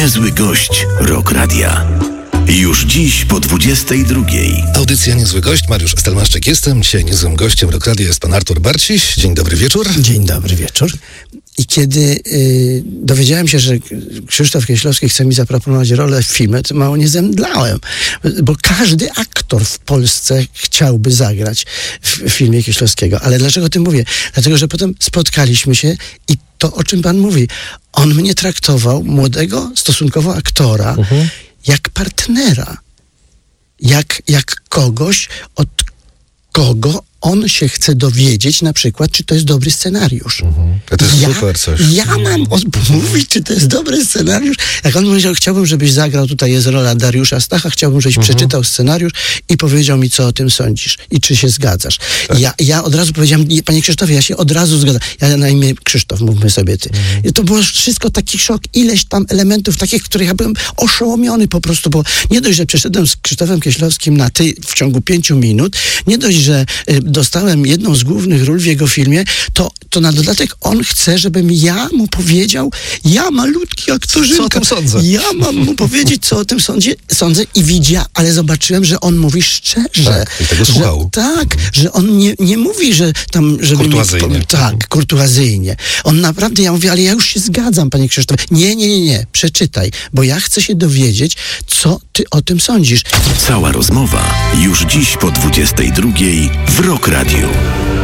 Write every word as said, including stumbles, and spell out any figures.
Niezły gość Rock Radia. Już dziś po dwudziestej drugiej. Audycja Niezły Gość, Mariusz Stelmaszczyk jestem. Dzisiaj niezłym gościem Rock Radia jest pan Artur Barciś. Dzień dobry wieczór. Dzień dobry wieczór. I kiedy y, dowiedziałem się, że Krzysztof Kieślowski chce mi zaproponować rolę w filmie, to mało nie zemdlałem. Bo każdy aktor w Polsce chciałby zagrać w, w filmie Kieślowskiego. Ale dlaczego o tym mówię? Dlatego, że potem spotkaliśmy się i to, o czym pan mówi, on mnie traktował, młodego stosunkowo aktora, uh-huh. jak partnera. Jak, jak kogoś, od kogo on się chce dowiedzieć na przykład, czy to jest dobry scenariusz. Mhm. To jest ja, super coś. Ja mam mówić, czy to jest dobry scenariusz. Jak on powiedział, chciałbym, żebyś zagrał, tutaj jest rola Dariusza Stacha, chciałbym, żebyś mhm. przeczytał scenariusz i powiedział mi, co o tym sądzisz i czy się zgadzasz. Tak. Ja, ja od razu powiedziałem, panie Krzysztofie, ja się od razu zgadzam. Ja na imię Krzysztof, mówmy sobie ty. Mhm. I to było wszystko taki szok, ileś tam elementów takich, których ja byłem oszołomiony po prostu, bo nie dość, że przeszedłem z Krzysztofem Kieślowskim na ty w ciągu pięciu minut, nie dość, że y, dostałem jedną z głównych ról w jego filmie, to, to na dodatek on chce, żebym ja mu powiedział, ja malutki aktorzynka, co o tym sądzę. Ja mam mu powiedzieć, co o tym sądzie, sądzę i widziałem, ale zobaczyłem, że on mówi szczerze. Tak, i tego słuchał. Że, tak, że on nie, nie mówi, że tam, żeby kurtuazyjnie. Mi, tak, kurtuazyjnie. On naprawdę, ja mówię, ale ja już się zgadzam, panie Krzysztofie. Nie, nie, nie, nie, przeczytaj, bo ja chcę się dowiedzieć, co ty o tym sądzisz. Cała rozmowa już dziś po dwudziestej drugiej w Rock Radio.